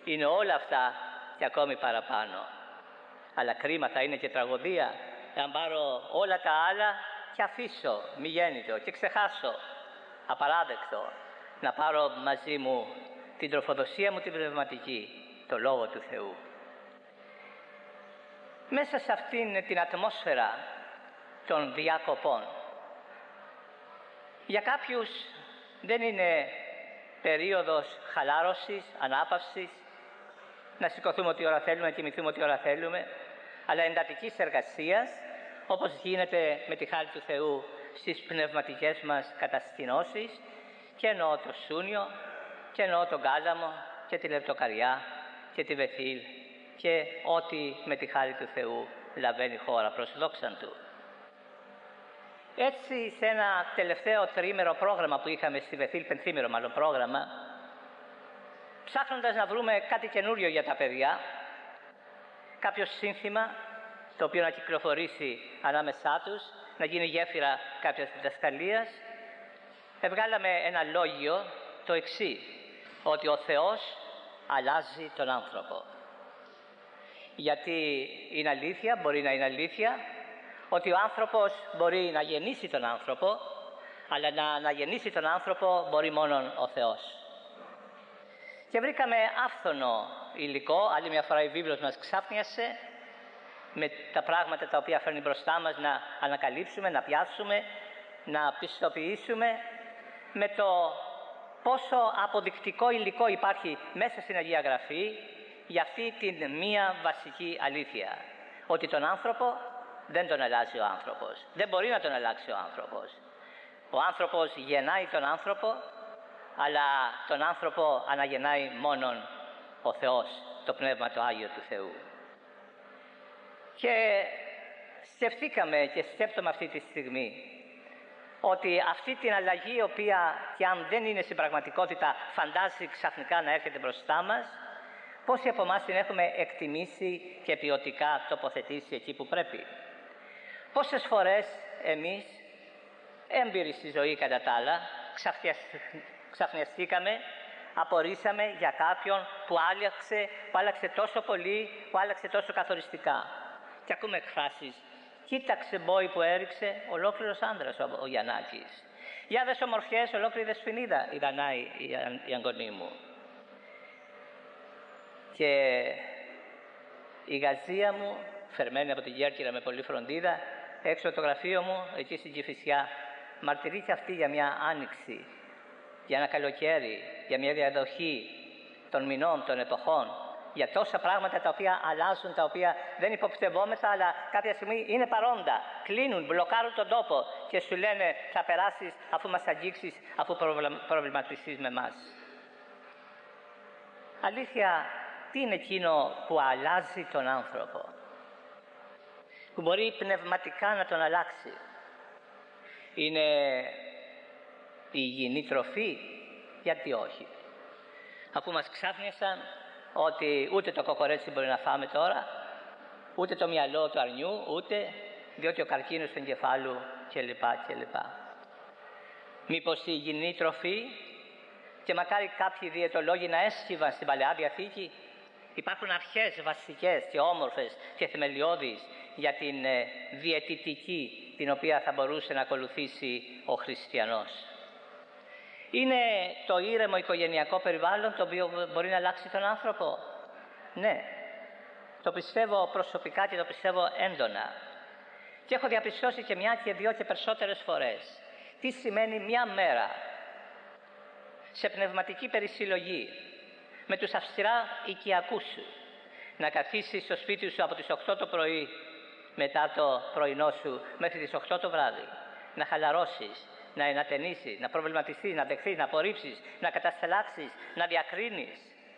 Είναι όλα αυτά και ακόμη παραπάνω. Αλλά κρίμα θα είναι και τραγωδία εάν πάρω όλα τα άλλα και αφήσω μη γέννητο και ξεχάσω, απαράδεκτο, να πάρω μαζί μου την τροφοδοσία μου την πνευματική, το Λόγο του Θεού. Μέσα σε αυτήν την ατμόσφαιρα των διακοπών, για κάποιους δεν είναι περίοδος χαλάρωσης, ανάπαυσης, να σηκωθούμε ό,τι ώρα θέλουμε, να κοιμηθούμε ό,τι ώρα θέλουμε, αλλά εντατικής εργασίας, όπως γίνεται με τη χάρη του Θεού στις πνευματικές μας κατασκηνώσεις, και εννοώ το Σούνιο, και εννοώ τον Κάλαμο, και τη Λεπτοκαριά, και τη Βεθήλ, και ό,τι με τη χάρη του Θεού λαβαίνει χώρα προς δόξαν Του. Έτσι, σε ένα τελευταίο τριήμερο πρόγραμμα που είχαμε στη Βεθήλ, πενθήμερο μάλλον πρόγραμμα, ψάχνοντας να βρούμε κάτι καινούριο για τα παιδιά, κάποιο σύνθημα το οποίο να κυκλοφορήσει ανάμεσά τους, να γίνει γέφυρα κάποιας διδασκαλίας, βγάλαμε ένα λόγιο το εξής, ότι ο Θεός αλλάζει τον άνθρωπο. Γιατί είναι αλήθεια, μπορεί να είναι αλήθεια, ότι ο άνθρωπος μπορεί να γεννήσει τον άνθρωπο, αλλά να αναγεννήσει τον άνθρωπο μπορεί μόνον ο Θεός. Και βρήκαμε άφθονο υλικό, άλλη μια φορά η βίβλος μας ξάφνιασε, με τα πράγματα τα οποία φέρνει μπροστά μας να ανακαλύψουμε, να πιάσουμε, να πιστοποιήσουμε, με το πόσο αποδεικτικό υλικό υπάρχει μέσα στην Αγία Γραφή για αυτή την μία βασική αλήθεια, ότι τον άνθρωπο δεν τον αλλάζει ο άνθρωπος, δεν μπορεί να τον αλλάξει ο άνθρωπος. Ο άνθρωπος γεννάει τον άνθρωπο, αλλά τον άνθρωπο αναγεννάει μόνον ο Θεός, το Πνεύμα το Άγιο του Θεού. Και σκεφτήκαμε και σκέφτομαι αυτή τη στιγμή ότι αυτή την αλλαγή, η οποία και αν δεν είναι στην πραγματικότητα φαντάζει ξαφνικά να έρχεται μπροστά μας, πόσοι από εμάς την έχουμε εκτιμήσει και ποιοτικά τοποθετήσει εκεί που πρέπει. Πόσες φορές εμείς, έμπειροι στη ζωή κατά τα άλλα, ξαφνιαστήκαμε, απορρίσαμε για κάποιον που άλλαξε τόσο πολύ, που άλλαξε τόσο καθοριστικά. Και ακούμε εκφράσεις, κοίταξε μπόι που έριξε, ολόκληρος άντρας ο Γιαννάκης. Για δες ομορφιές, ολόκληρη δεσποινίδα η Δανάη, η αγγονή μου. Και η γαζία μου, φερμένη από την Κέρκυρα με πολλή φροντίδα, έξω από το γραφείο μου, εκεί στην Κηφισιά, μαρτυρεί και αυτή για μια άνοιξη, για ένα καλοκαίρι, για μια διαδοχή των μηνών, των εποχών, για τόσα πράγματα τα οποία αλλάζουν, τα οποία δεν υποπτευόμεθα, αλλά κάποια στιγμή είναι παρόντα, κλείνουν, μπλοκάρουν τον τόπο και σου λένε θα περάσεις αφού μας αγγίξεις, αφού προβληματιστείς με εμάς. Αλήθεια, τι είναι εκείνο που αλλάζει τον άνθρωπο, που μπορεί πνευματικά να τον αλλάξει? Είναι η υγιεινή τροφή? Γιατί όχι? Αφού μας ξάφνιασαν ότι ούτε το κοκορέτσι μπορεί να φάμε τώρα, ούτε το μυαλό του αρνιού, ούτε διότι ο καρκίνος του εγκεφάλου κλπ. Μήπως η υγιεινή τροφή? Και μακάρι κάποιοι διαιτολόγοι να έσχυβαν στην Παλαιά Διαθήκη. Υπάρχουν αρχές βασικές και όμορφες και θεμελιώδεις για την διαιτητική την οποία θα μπορούσε να ακολουθήσει ο χριστιανός. Είναι το ήρεμο οικογενειακό περιβάλλον το οποίο μπορεί να αλλάξει τον άνθρωπο. Ναι, το πιστεύω προσωπικά και το πιστεύω έντονα. Και έχω διαπιστώσει και μια και δύο και περισσότερες φορές τι σημαίνει μια μέρα σε πνευματική περισυλλογή με τους αυστηρά οικιακούς σου, να καθίσεις στο σπίτι σου από τις 8 το πρωί μετά το πρωινό σου μέχρι τις 8 το βράδυ, να χαλαρώσεις, να ενατενίσεις, να προβληματιστείς, να δεχθείς, να απορρίψεις, να κατασταλάξεις, να διακρίνεις.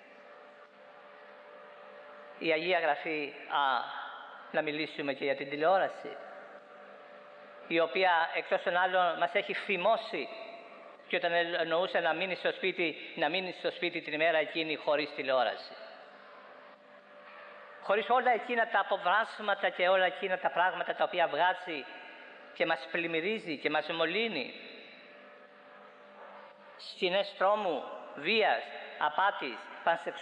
Η Αγία Γραφή, να μιλήσουμε και για την τηλεόραση, η οποία εκτός των άλλων μας έχει φημώσει, και όταν εννοούσε να μείνεις στο σπίτι την ημέρα εκείνη χωρίς τηλεόραση. Χωρίς όλα εκείνα τα αποβράσματα και όλα εκείνα τα πράγματα τα οποία βγάζει και μας πλημμυρίζει και μας μολύνει. Σκηνές τρόμου, βίας, απάτης, πανσεξουαλικής,